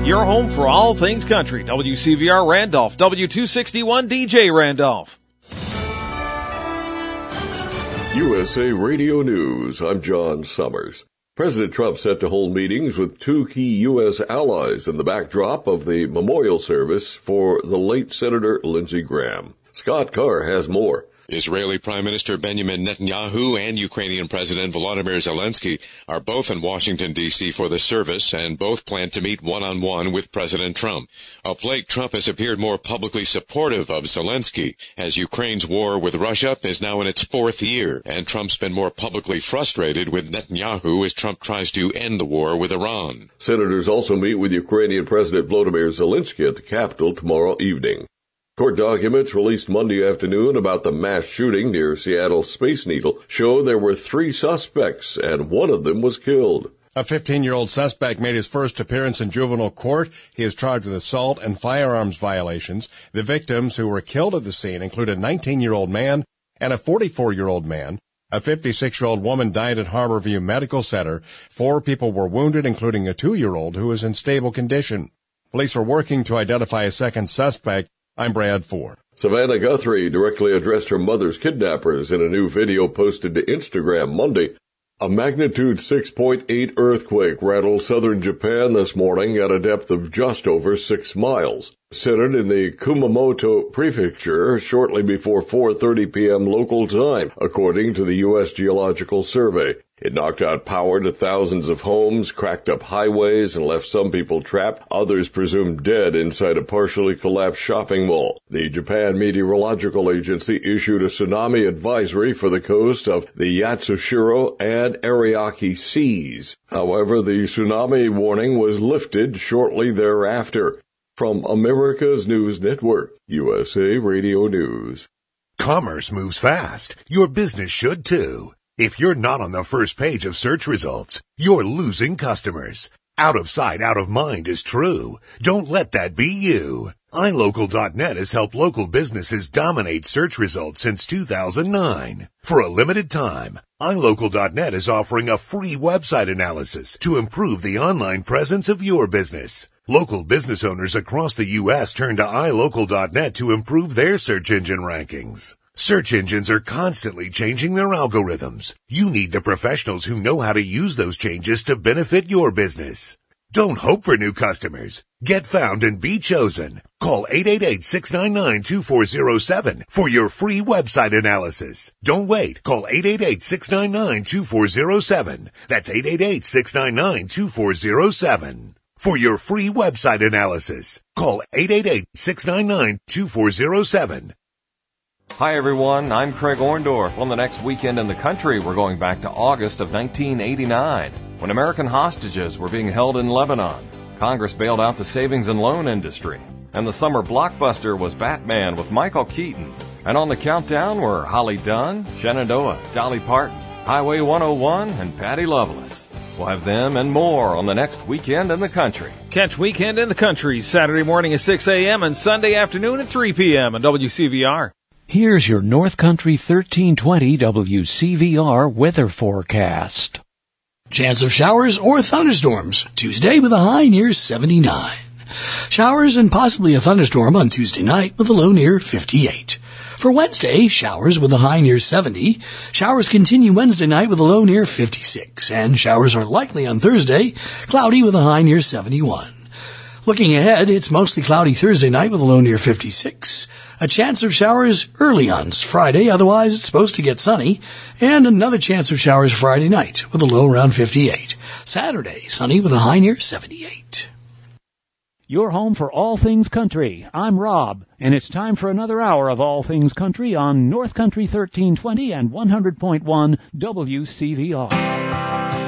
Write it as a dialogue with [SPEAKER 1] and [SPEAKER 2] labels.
[SPEAKER 1] your home for all things country. WCVR Randolph, W261 DJ Randolph.
[SPEAKER 2] USA Radio News, I'm John Summers. President Trump set to hold meetings with two key U.S. allies in the backdrop of the memorial service for the late Senator Lindsey Graham. Scott Carr has more.
[SPEAKER 3] Israeli Prime Minister Benjamin Netanyahu and Ukrainian President Volodymyr Zelensky are both in Washington, D.C. for the service, and both plan to meet one-on-one with President Trump. Of late, Trump has appeared more publicly supportive of Zelensky, as Ukraine's war with Russia is now in its fourth year, and Trump's been more publicly frustrated with Netanyahu as Trump tries to end the war with Iran.
[SPEAKER 2] Senators also meet with Ukrainian President Volodymyr Zelensky at the Capitol tomorrow evening. Court documents released Monday afternoon about the mass shooting near Seattle's Space Needle show there were 3 suspects, and one of them was killed.
[SPEAKER 4] A 15-year-old suspect made his first appearance in juvenile court. He is charged with assault and firearms violations. The victims who were killed at the scene include a 19-year-old man and a 44-year-old man. A 56-year-old woman died at Harborview Medical Center. 4 people were wounded, including a 2-year-old who is in stable condition. Police are working to identify a second suspect. I'm Brad Ford.
[SPEAKER 2] Savannah Guthrie directly addressed her mother's kidnappers in a new video posted to Instagram Monday. A magnitude 6.8 earthquake rattled southern Japan this morning at a depth of just over 6 miles. Centered in the Kumamoto prefecture shortly before 4:30 p.m. local time, according to the U.S. Geological Survey. It knocked out power to thousands of homes, cracked up highways, and left some people trapped, others presumed dead inside a partially collapsed shopping mall. The Japan Meteorological Agency issued a tsunami advisory for the coast of the Yatsushiro and Ariake Seas. However, the tsunami warning was lifted shortly thereafter. From America's News Network, USA Radio News.
[SPEAKER 5] Commerce moves fast. Your business should too. If you're not on the first page of search results, you're losing customers. Out of sight, out of mind is true. Don't let that be you. iLocal.net has helped local businesses dominate search results since 2009. For a limited time, iLocal.net is offering a free website analysis to improve the online presence of your business. Local business owners across the U.S. turn to iLocal.net to improve their search engine rankings. Search engines are constantly changing their algorithms. You need the professionals who know how to use those changes to benefit your business. Don't hope for new customers. Get found and be chosen. Call 888-699-2407 for your free website analysis. Don't wait. Call 888-699-2407. That's 888-699-2407. For your free website analysis, call 888-699-2407.
[SPEAKER 6] Hi everyone, I'm Craig Orndorff. On the next Weekend in the Country, we're going back to August of 1989, when American hostages were being held in Lebanon. Congress bailed out the savings and loan industry. And the summer blockbuster was Batman with Michael Keaton. And on the countdown were Holly Dunn, Shenandoah, Dolly Parton, Highway 101, and Patty Loveless. We'll have them and more on the next Weekend in the Country.
[SPEAKER 1] Catch Weekend in the Country Saturday morning at 6 a.m. and Sunday afternoon at 3 p.m. on WCVR.
[SPEAKER 7] Here's your North Country 1320 WCVR weather forecast.
[SPEAKER 8] Chance of showers or thunderstorms Tuesday with a high near 79. Showers and possibly a thunderstorm on Tuesday night with a low near 58. For Wednesday, showers with a high near 70. Showers continue Wednesday night with a low near 56. And showers are likely on Thursday, cloudy with a high near 71. Looking ahead, it's mostly cloudy Thursday night with a low near 56. A chance of showers early on Friday, otherwise it's supposed to get sunny. And another chance of showers Friday night with a low around 58. Saturday, sunny with a high near 78.
[SPEAKER 7] Your home for all things country. I'm Rob, and it's time for another hour of All Things Country on North Country 1320 and 100.1 WCVR.